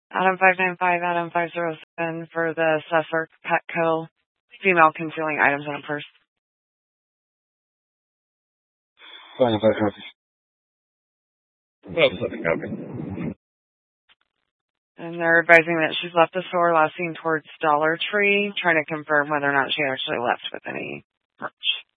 Adam 595, Adam 507 for the Suffolk Petco female concealing items in a purse. Fine, 5 copies. Well, 7 copy. And they're advising that she's left the store last seen towards Dollar Tree, trying to confirm whether or not she actually left with any merch.